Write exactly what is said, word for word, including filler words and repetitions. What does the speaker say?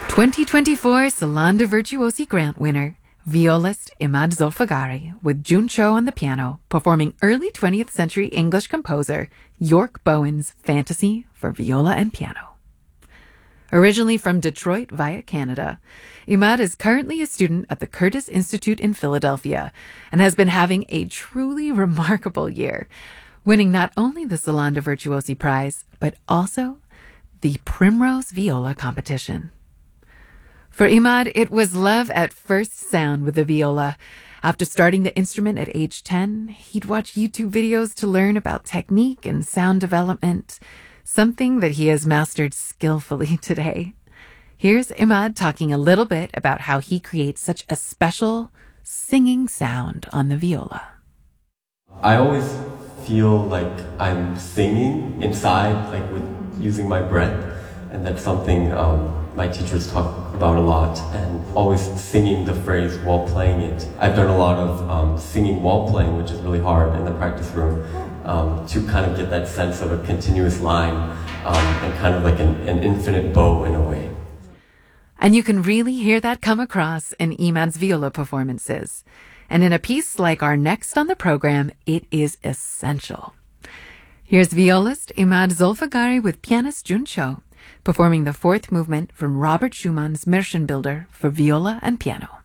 twenty twenty-four Salon de Virtuosi Grant winner, violist Imad Zolfagari, with Jun Cho on the piano, performing early twentieth century English composer York Bowen's Fantasy for Viola and Piano. Originally from Detroit via Canada, Imad is currently a student at the Curtis Institute in Philadelphia and has been having a truly remarkable year, winning not only the Salon de Virtuosi Prize, but also the Primrose Viola competition. For Imad, it was love at first sound with the viola. After starting the instrument at age ten, he'd watch YouTube videos to learn about technique and sound development, something that he has mastered skillfully today. Here's Imad talking a little bit about how he creates such a special singing sound on the viola. I always feel like I'm singing inside, like with using my breath, and that's something um, my teachers talk about a lot, and always singing the phrase while playing it. I've done a lot of um, singing while playing, which is really hard in the practice room, um, to kind of get that sense of a continuous line um, and kind of like an, an infinite bow in a way. And you can really hear that come across in Imad's viola performances. And in a piece like our next on the program, it is essential. Here's violist Imad Zolfagari with pianist Jun Cho, performing the fourth movement from Robert Schumann's Märchenbilder for viola and piano.